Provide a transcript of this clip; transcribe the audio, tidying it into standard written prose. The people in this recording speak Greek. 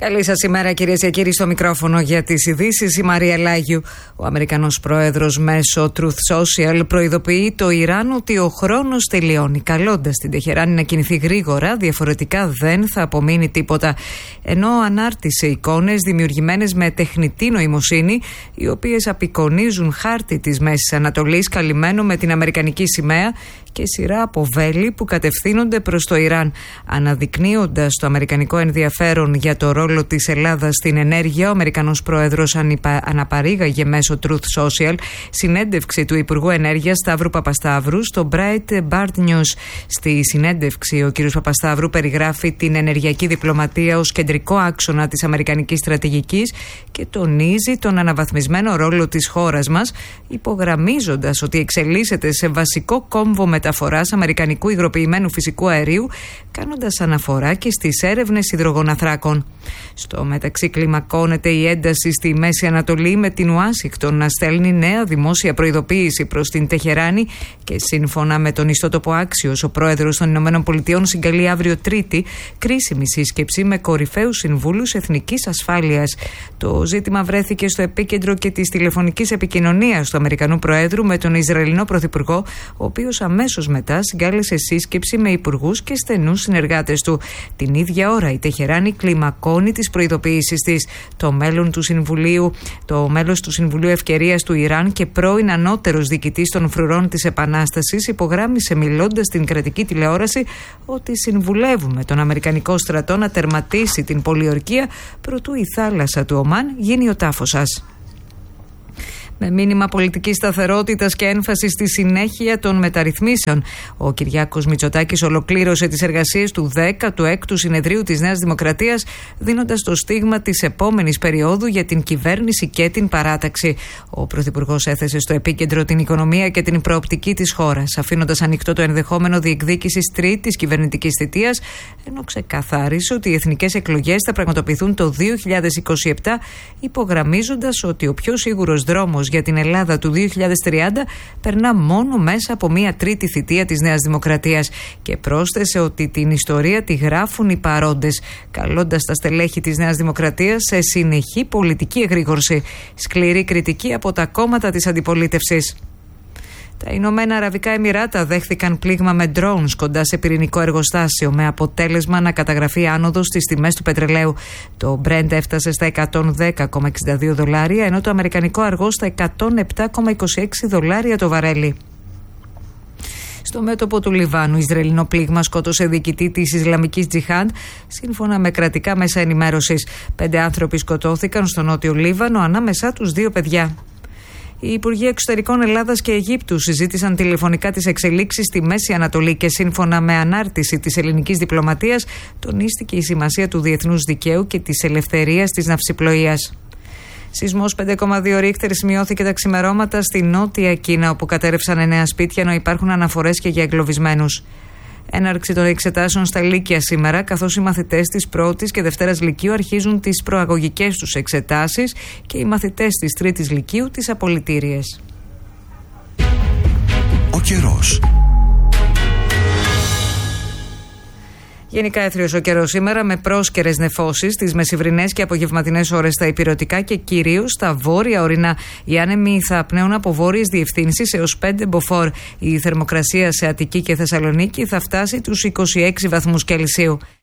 Καλή σας ημέρα, κυρίες και κύριοι. Στο μικρόφωνο για τις ειδήσεις η Μαρία Λάγιου. Ο Αμερικανός πρόεδρος μέσω Truth Social προειδοποιεί το Ιράν ότι ο χρόνος τελειώνει, καλώντας την Τεχεράνη να κινηθεί γρήγορα, διαφορετικά δεν θα απομείνει τίποτα. Ενώ ανάρτησε εικόνες δημιουργημένες με τεχνητή νοημοσύνη, οι οποίες απεικονίζουν χάρτη της Μέσης Ανατολής καλυμμένο με την αμερικανική σημαία και σειρά από βέλη που κατευθύνονται προς το Ιράν. Αναδεικνύοντας το αμερικανικό ενδιαφέρον για το ρόλο της Ελλάδας στην ενέργεια, ο Αμερικανός πρόεδρος αναπαρήγαγε μέσω Truth Social συνέντευξη του Υπουργού Ενέργειας Σταύρου Παπασταύρου στο Breitbart News. Στη συνέντευξη, ο κ. Παπασταύρου περιγράφει την ενεργειακή διπλωματία ως κεντρικό άξονα της αμερικανικής στρατηγικής και τονίζει τον αναβαθμισμένο ρόλο της χώρας μας, υπογραμμίζοντας ότι εξελίσσεται σε βασικό κόμβο μεταφοράς αμερικανικού υγροποιημένου φυσικού αερίου, κάνοντας αναφορά και στις έρευνες υδρογοναθράκων. Στο μεταξύ, κλιμακώνεται η ένταση στη Μέση Ανατολή, με την Ουάσιγκτον να στέλνει νέα δημόσια προειδοποίηση προς την Τεχεράνη και σύμφωνα με τον ιστότοπο Axios, ο πρόεδρος των ΗΠΑ συγκαλεί αύριο Τρίτη κρίσιμη σύσκεψη με κορυφαίους συμβούλους εθνικής ασφάλειας. Το ζήτημα βρέθηκε στο επίκεντρο και της τηλεφωνικής επικοινωνίας του Αμερικανού Προέδρου με τον Ισραηλινό Πρωθυπουργό, ο οποίος αμέσως μετά συγκάλεσε σύσκεψη με υπουργούς και στενούς συνεργάτες του. Την ίδια ώρα η Τεχεράνη κλιμακώνει τις προειδοποιήσεις της. Το μέλος του Συμβουλίου Ευκαιρίας του Ιράν και πρώην ανώτερος διοικητής των φρουρών της Επανάστασης υπογράμμισε, μιλώντας στην κρατική τηλεόραση, ότι συμβουλεύουμε τον Αμερικανικό στρατό να τερματίσει την πολιορκία προτού η θάλασσα του Ομάν γίνει ο τάφος σας. Με μήνυμα πολιτικής σταθερότητας και έμφαση στη συνέχεια των μεταρρυθμίσεων, ο Κυριάκος Μητσοτάκης ολοκλήρωσε τις εργασίες του 16ου Συνεδρίου της Νέας Δημοκρατίας, δίνοντας το στίγμα της επόμενης περίοδου για την κυβέρνηση και την παράταξη. Ο Πρωθυπουργός έθεσε στο επίκεντρο την οικονομία και την προοπτική της χώρας, αφήνοντας ανοιχτό το ενδεχόμενο διεκδίκησης τρίτης κυβερνητικής θητείας, ενώ ξεκαθάρισε ότι οι εθνικές εκλογές θα πραγματοποιηθούν το 2027, υπογραμμίζοντας ότι ο πιο σίγουρος δρόμος για την Ελλάδα του 2030 περνά μόνο μέσα από μια τρίτη θητεία της Νέας Δημοκρατίας, και πρόσθεσε ότι την ιστορία τη γράφουν οι παρόντες, καλώντας τα στελέχη της Νέας Δημοκρατίας σε συνεχή πολιτική εγρήγορση. Σκληρή κριτική από τα κόμματα της αντιπολίτευσης. Τα Ηνωμένα Αραβικά Εμιράτα δέχθηκαν πλήγμα με drones κοντά σε πυρηνικό εργοστάσιο, με αποτέλεσμα να καταγραφεί άνοδος στις τιμές του πετρελαίου. Το Brent έφτασε στα $110,62, ενώ το αμερικανικό αργό στα $107,26 το βαρέλι. Στο μέτωπο του Λιβάνου, Ισραηλινό πλήγμα σκότωσε διοικητή της Ισλαμικής Τζιχάντ, σύμφωνα με κρατικά μέσα ενημέρωσης. 5 άνθρωποι σκοτώθηκαν στο νότιο Λίβανο, ανάμεσά τους 2 παιδιά. Οι Υπουργοί Εξωτερικών Ελλάδας και Αιγύπτου συζήτησαν τηλεφωνικά τις εξελίξεις στη Μέση Ανατολή και σύμφωνα με ανάρτηση της ελληνικής διπλωματίας τονίστηκε η σημασία του διεθνούς δικαίου και της ελευθερίας της ναυσιπλοείας. Σεισμός 5,2 ρίχτερ σημειώθηκε τα ξημερώματα στη Νότια Κίνα, όπου κατέρευσαν 9 σπίτια, ενώ υπάρχουν αναφορές και για εγκλωβισμένους. Έναρξη των εξετάσεων στα Λύκεια σήμερα, καθώς οι μαθητές της πρώτης και δευτέρας Λυκείου αρχίζουν τις προαγωγικές τους εξετάσεις και οι μαθητές της τρίτης Λυκείου τις απολυτήριες. Ο καιρός. Γενικά έθριος ο καιρός σήμερα, με πρόσκαιρες νεφώσεις τις μεσημβρινές και απογευματινές ώρες στα ηπειρωτικά και κυρίως στα βόρεια ορεινά. Οι άνεμοι θα πνέουν από βόρειες διευθύνσεις έως 5 μποφόρ. Η θερμοκρασία σε Αττική και Θεσσαλονίκη θα φτάσει τους 26 βαθμούς Κελσίου.